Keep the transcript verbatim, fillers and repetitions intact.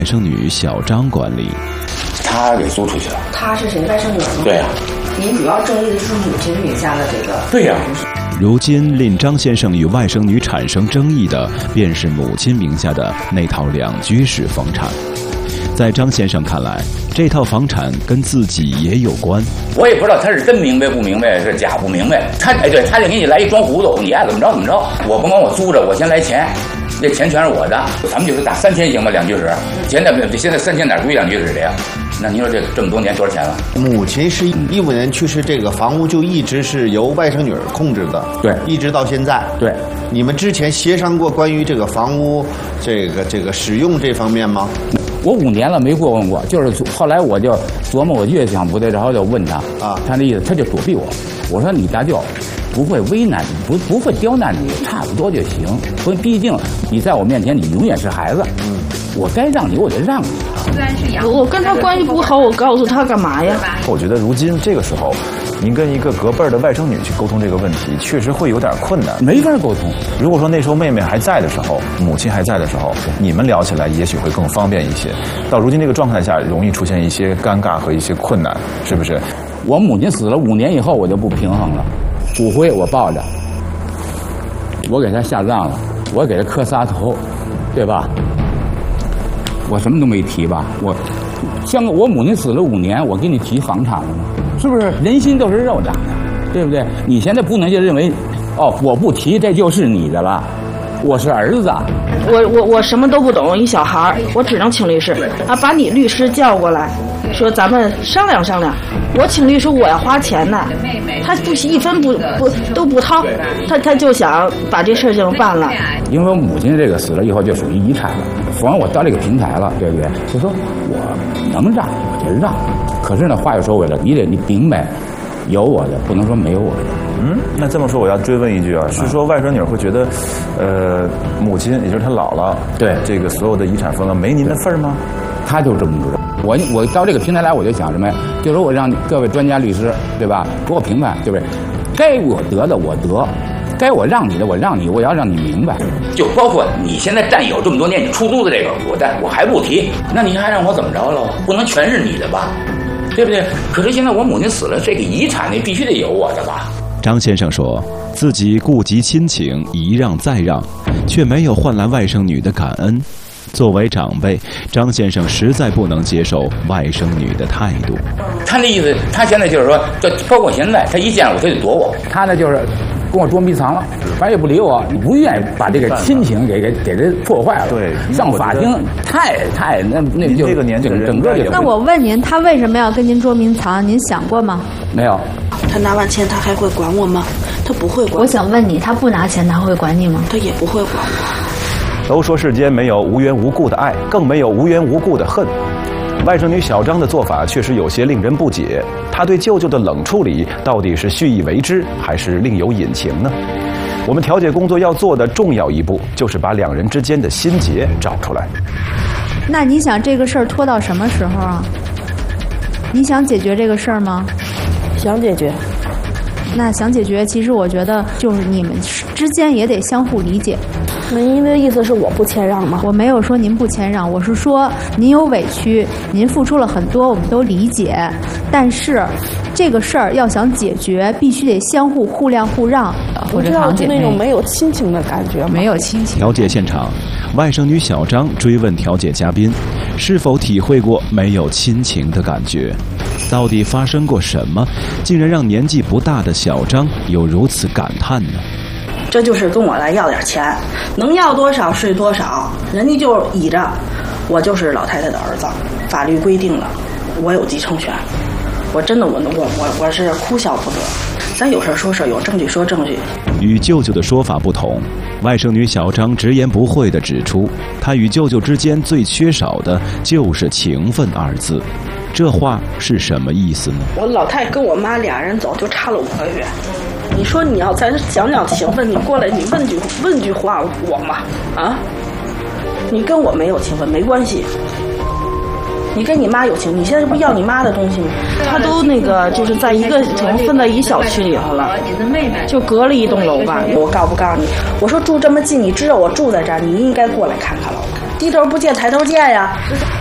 外甥女小张管理。 他给租出去了。 他是谁？外甥女吗？ 对呀、啊。 您主要争议的就是母亲名下的这个。 对呀、 啊。如今令张先生与外甥女产生争议的，便是母亲名下的那套两居室房产。在张先生看来，这套房产跟自己也有关。 我也不知道他是真明白不明白，是假不明白。他哎，对，他就给你来一装糊涂，你爱怎么着怎么着。我甭管我租着，我先来钱，这钱全是我的。咱们就是打三千行吧，两居室。现在现在三千哪归两居室的呀？那你说这这么多年多少钱了？ 母亲是一五年去世，这个房屋就一直是由外甥女儿控制的， 对， 一直到现在。 对， 你们之前协商过关于这个房屋这个这个使用这方面吗？ 我五年了没过问过，就是后来我就琢磨，我越想不对，然后就问他啊，他那意思他就躲避我。我说你大舅不会为难你，不不会刁难你，差不多就行。不，毕竟你在我面前你永远是孩子，嗯，我该让你我就让你。 我跟他关系不好，我告诉他干嘛呀？ 我觉得如今这个时候，您跟一个隔辈儿的外甥女去沟通这个问题，确实会有点困难， 没法沟通。 如果说那时候妹妹还在的时候，母亲还在的时候，你们聊起来也许会更方便一些。到如今这个状态下，容易出现一些尴尬和一些困难，是不是？ 我母亲死了五年以后，我就不平衡了，骨灰我抱着，我给她下葬了，我给她磕仨头，对吧？我什么都没提吧，我像我母亲死了五年，我给你提房产了吗？是不是？人心都是肉长的，对不对？你现在不能就认为，哦，我不提这就是你的了，我是儿子。 我我我什么都不懂，一小孩我只能请律师啊，把你律师叫过来，说咱们商量商量。我请律师我要花钱呢，他不一分不不都不掏，他他就想把这事情办了。 因为我母亲这个死了以后就属于遗产了，反正我到这个平台了，对不对？就说我能让我就让，可是呢话又说回来，你得你明白，有我的不能说没有我的。 嗯，那这么说我要追问一句啊，是说外甥女会觉得，呃，母亲也就是她姥姥， 对这个所有的遗产分了没您的份儿吗？ 他就这么知道。我我到这个平台来，我就想什么呀？就说我让各位专家律师，对吧？给我评判，对不对？该我得的我得，该我让你的我让你，我要让你明白。就包括你现在占有这么多年你出租的这个，我但我还不提，那你还让我怎么着了？不能全是你的吧？对不对？可是现在我母亲死了，这个遗产那必须得有我的吧？ 张先生说自己顾及亲情，一让再让，却没有换来外甥女的感恩。作为长辈，张先生实在不能接受外甥女的态度。 他那意思，他现在就是说，就包括现在，他一见我他就躲我，他呢就是跟我捉迷藏了，反正也不理我，不愿意把这个亲情给给给这破坏了。 对， 上法庭太太那那就这个年纪整个就。 那我问您，他为什么要跟您捉迷藏？您想过吗？ 没有。 他拿完钱，他还会管我吗？他不会管我。 我想问你，他不拿钱，他会管你吗？ 他也不会管我。 都说世间没有无缘无故的爱，更没有无缘无故的恨。外甥女小张的做法确实有些令人不解，她对舅舅的冷处理到底是蓄意为之，还是另有隐情呢？我们调解工作要做的重要一步，就是把两人之间的心结找出来。 那你想这个事儿拖到什么时候啊？你想解决这个事儿吗？ 想解决。 那想解决，其实我觉得就是你们之间也得相互理解。 您的意思是我不谦让吗？ 我没有说您不谦让，我是说您有委屈，您付出了很多，我们都理解。但是这个事儿要想解决，必须得相互互谅互让，或者堂姐妹那种没有亲情的感觉， 没有亲情。 调解现场，外甥女小张追问调解嘉宾，是否体会过没有亲情的感觉？到底发生过什么，竟然让年纪不大的小张有如此感叹呢？ 这就是跟我来要点钱，能要多少是多少，人家就倚着我就是老太太的儿子，法律规定了我有继承权，我真的我我我我是哭笑不得。咱有事说事，有证据说证据。 与舅舅的说法不同，外甥女小张直言不讳地指出，她与舅舅之间最缺少的就是情分二字。这话是什么意思呢？ 我老太跟我妈俩人走就差了五个月，你说你要再讲讲情分，你过来你问句问句话我嘛啊？你跟我没有情分没关系，你跟你妈有情，你现在不要你妈的东西吗？她都那个就是在一个城分在一小区里头了，就隔了一栋楼吧。我告不告诉你？我说住这么近，你知道我住在这儿，你应该过来看看了。 低头不见抬头见呀。